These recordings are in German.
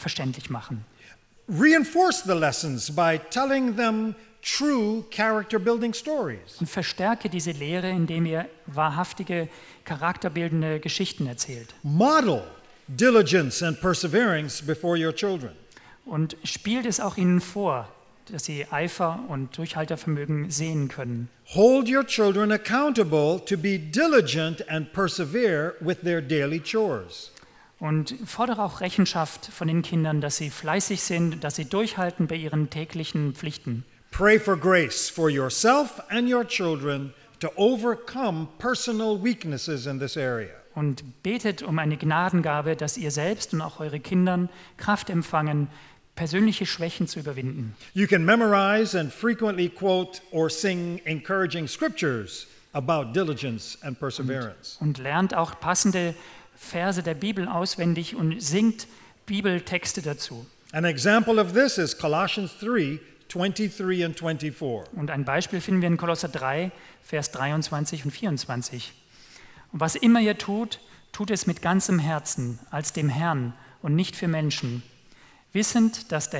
verständlich machen. Reinforce the lessons by telling them true character-building stories. Und verstärke diese Lehre, indem ihr wahrhaftige, charakterbildende Geschichten erzählt. Model diligence and perseverance before your children. Und spielt es auch ihnen vor, dass sie Eifer und Durchhaltevermögen sehen können. Hold your children accountable to be diligent and persevere with their daily chores. Und fordere auch Rechenschaft von den Kindern, dass sie fleißig sind, dass sie durchhalten bei ihren täglichen Pflichten. Pray for grace for yourself and your children to overcome personal weaknesses in this area. Und betet um eine Gnadengabe, dass ihr selbst und auch eure Kindern Kraft empfangen, persönliche Schwächen zu überwinden. You can memorize and frequently quote or sing encouraging scriptures about diligence and perseverance. Und lernt auch passende Verse der Bibel auswendig und singt Bibeltexte dazu. An example of this is Colossians 3:23 and 24. Und ein Beispiel finden wir in Kolosser 3, Vers 23 und 24. Und was immer ihr tut, tut es mit ganzem Herzen, als dem Herrn und nicht für Menschen, wissend, dass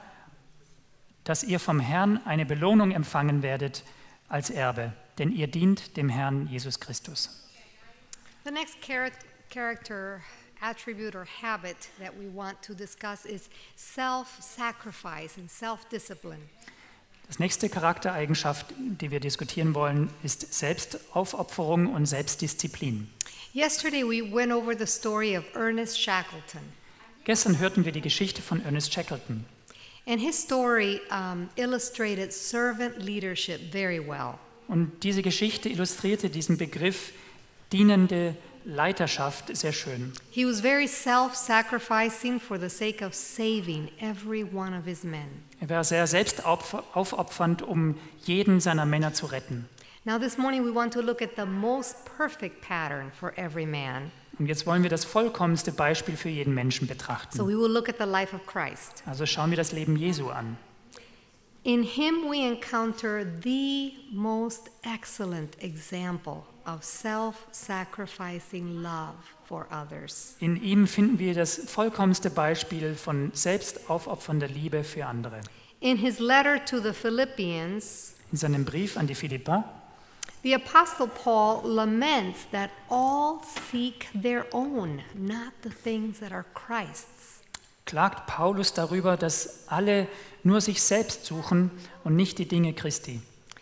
ihr vom Herrn eine Belohnung empfangen werdet als Erbe, denn ihr dient dem Herrn Jesus Christus. The next character attribute or habit that we want to discuss is self-sacrifice and self-discipline. Das nächste Charaktereigenschaft, die wir diskutieren wollen, ist Selbstaufopferung und Selbstdisziplin. Yesterday we went over the story of Ernest Shackleton. Gestern hörten wir die Geschichte von Ernest Shackleton. And his story illustrated servant leadership very well. Und diese Geschichte illustrierte diesen Begriff dienende Leiterschaft sehr schön. He was very self-sacrificing for the sake of saving every one of his men. Er war sehr selbstaufopfernd, um jeden seiner Männer zu retten. Now this morning we want to look at the most perfect pattern for every man. Und jetzt wollen wir das vollkommenste Beispiel für jeden Menschen betrachten. So we will look at the life of Christ. Also schauen wir das Leben Jesu an. In him we encounter the most excellent example of self-sacrificing love for others. In ihm finden wir das vollkommenste Beispiel von selbstaufopfernder Liebe für andere. In his letter to the Philippians, In seinem Brief an die Philipper the Apostle Paul laments that all seek their own, not the things that are Christ's. klagt Paulus darüber, dass alle nur sich selbst suchen und nicht die Dinge Christi.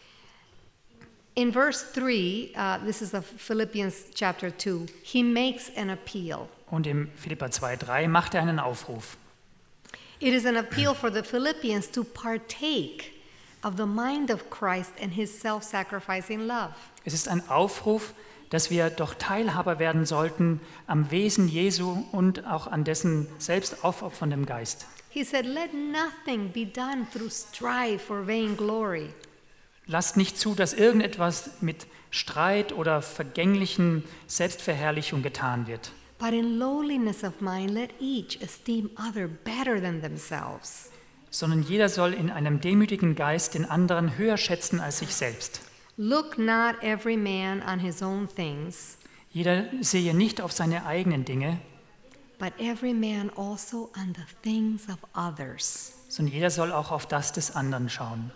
In verse 3, this is the Philippians chapter 2, he makes an appeal. Und im Philipper 2,3 macht er einen Aufruf. It is an appeal for the Philippians to partake of the mind of Christ and his self-sacrificing love. Es ist ein Aufruf, dass wir doch Teilhaber werden sollten am Wesen Jesu und auch an dessen selbstaufopferndem Geist. He said, "Let nothing be done through strife or vainglory, Lasst nicht zu, dass irgendetwas mit Streit oder vergänglichen Selbstverherrlichung getan wird. but in lowliness of mind let each esteem other better than themselves." Sondern jeder soll in einem demütigen Geist den anderen höher schätzen als sich selbst. Look not every man on his own things, Jeder sehe nicht auf seine eigenen Dinge, but every man also on the things of others. sondern jeder soll auch auf das des anderen schauen.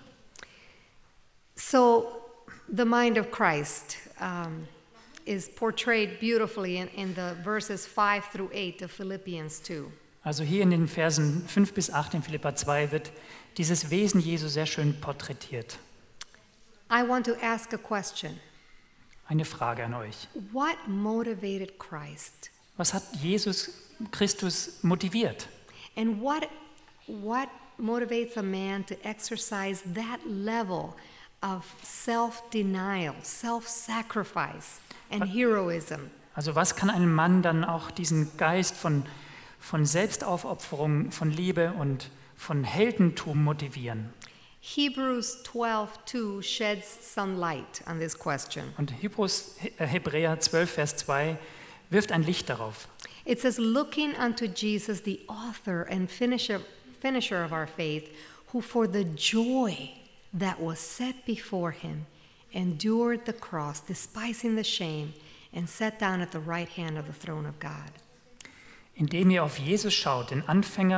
So the mind of Christ is portrayed beautifully in the verses 5 through 8 of Philippians 2. Also hier in den Versen 5 bis 8 in Philipper 2 wird dieses Wesen Jesu sehr schön porträtiert. I want to ask a question. Eine Frage an euch. What motivated Christ? Was hat Jesus Christus motiviert? And what motivates a man to exercise that level of self-denial, self-sacrifice and heroism? Also was kann einen Mann dann auch diesen Geist von Selbstaufopferung, von Liebe und von Heldentum motivieren? Hebrews 12:2 sheds some light on this question. Und Hebräer 12, Vers 2 wirft ein Licht darauf. It says, "Looking unto Jesus, the author and finisher of our faith, who for the joy that was set before him endured the cross, despising the shame, and sat down at the right hand of the throne of God." Indem ihr auf Jesus schaut, den Anfänger